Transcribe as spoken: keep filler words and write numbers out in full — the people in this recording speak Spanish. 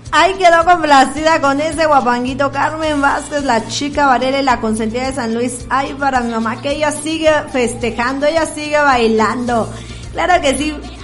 Ahí quedó complacida con ese guapanguito Carmen Vázquez, la chica Varela y la consentida de San Luis. Ay, para mi mamá, que ella sigue festejando, ella sigue bailando. Claro que sí,